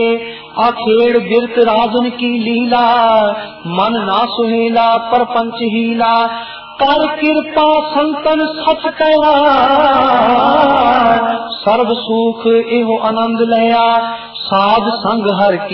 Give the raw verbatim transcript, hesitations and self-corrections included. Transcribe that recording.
आखेड़ बिरत राजन की लीला, मन ना सुहेला परपंच हीला। कर कृपा संतन सच कया, सर्व सुख एहो आनंद लया। साध संग हर की